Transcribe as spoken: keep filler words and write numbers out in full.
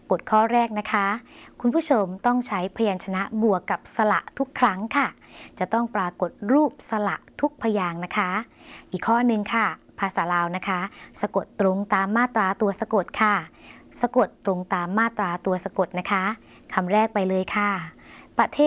กฎข้อแรกนะคะคุณผู้ชมต้องใช้พยัญชนะบวกกับสระทุกครั้งค่ะจะต้องปรากฏรูปสระทุกพยางค์นะคะอีกข้อหนึ่งค่ะภาษาลาวนะคะสะกดตรงตามมาตราตัวสะกดค่ะสะกดตรงตามมาตราตัวสะกดนะคะคำแรกไปเลยค่ะประเทศ